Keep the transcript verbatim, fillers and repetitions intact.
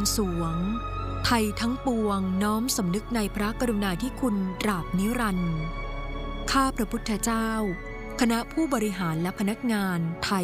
สรวงไทยทั้งปวงน้อมสำนึกในพระกรุณาธิคุณตราบนิรันดร์ข้าพระพุทธเจ้าคณะผู้บริหารและพนักงานไทย